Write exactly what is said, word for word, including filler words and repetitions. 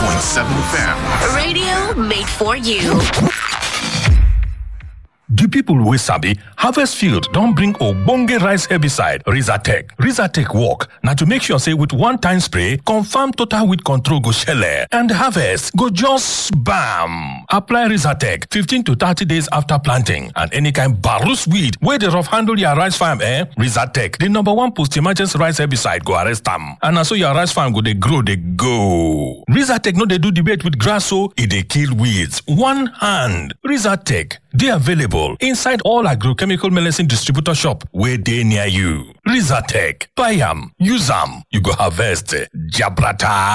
point seven F M. Radio made for you. The people wey sabi Harvest Field don bring ogbonge rice herbicide Rizatec. Rizatec work na to make sure say with one time spray, confirm total weed control go shele and harvest go just bam. Apply Rizatec fifteen to thirty days after planting and any kind barus weed wey dey rough handle your rice farm eh? Rizatec, the number one post-emergence rice herbicide go arrest am. And na so your rice farm go dey grow dey go. Rizatec no dey do debate with grass so e dey kill weeds. One hand. Rizatec dey available inside all agrochemical medicine distributor shop wey dey near you. Rizatec, buy am, use am, you go harvest jabrata.